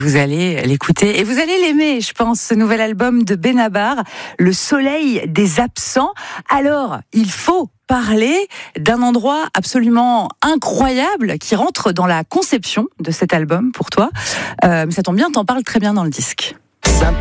Vous allez l'écouter et vous allez l'aimer, je pense, ce nouvel album de Benabar, Le Soleil des Absents. Alors, il faut parler d'un endroit absolument incroyable qui rentre dans la conception de cet album pour toi. Mais ça tombe bien, t'en parles très bien dans le disque.